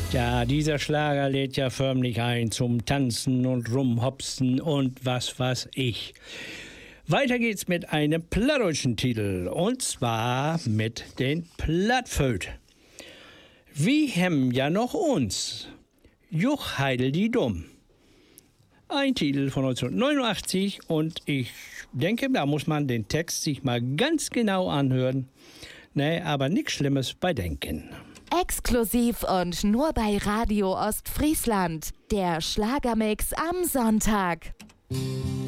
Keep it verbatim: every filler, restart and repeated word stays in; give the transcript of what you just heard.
Ja, dieser Schlager lädt ja förmlich ein zum Tanzen und Rumhopsen und was weiß ich. Weiter geht's mit einem plattdeutschen Titel, und zwar mit den Plattvöt. Wie hem ja noch uns, Juch Heidel die Dumm. Ein Titel von neunzehnhundertneunundachtzig, und ich denke, da muss man den Text sich mal ganz genau anhören. Nee, aber nichts Schlimmes bei denken. Exklusiv und nur bei Radio Ostfriesland. Der Schlagermix am Sonntag.